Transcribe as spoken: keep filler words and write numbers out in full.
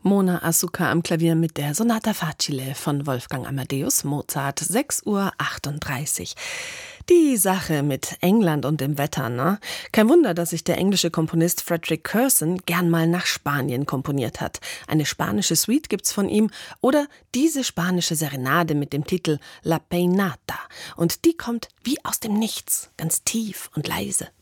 Mona Asuka am Klavier mit der Sonata Facile von Wolfgang Amadeus Mozart, sechs Uhr achtunddreißig. Die Sache mit England und dem Wetter, ne? Kein Wunder, dass sich der englische Komponist Frederick Curson gern mal nach Spanien komponiert hat. Eine spanische Suite gibt's von ihm oder diese spanische Serenade mit dem Titel La Peinata. Und die kommt wie aus dem Nichts, ganz tief und leise.